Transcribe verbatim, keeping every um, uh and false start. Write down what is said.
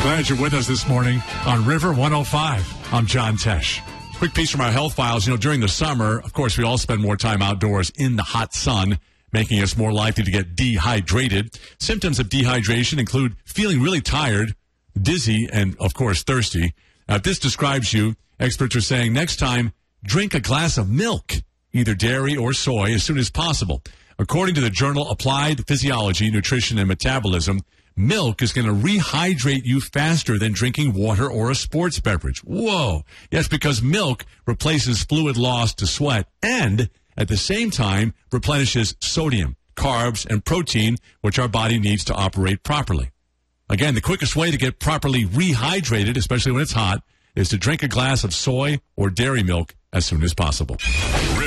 Glad you're with us this morning on River one oh five. I'm John Tesh. Quick piece from our health files. You know, during the summer, of course, we all spend more time outdoors in the hot sun, making us more likely to get dehydrated. Symptoms of dehydration include feeling really tired, dizzy, and, of course, thirsty. Now, if this describes you, experts are saying next time, drink a glass of milk, either dairy or soy, as soon as possible. According to the journal Applied Physiology, Nutrition, and Metabolism, milk is going to rehydrate you faster than drinking water or a sports beverage. Whoa. Yes, because milk replaces fluid lost to sweat and, at the same time, replenishes sodium, carbs, and protein, which our body needs to operate properly. Again, the quickest way to get properly rehydrated, especially when it's hot, is to drink a glass of soy or dairy milk as soon as possible.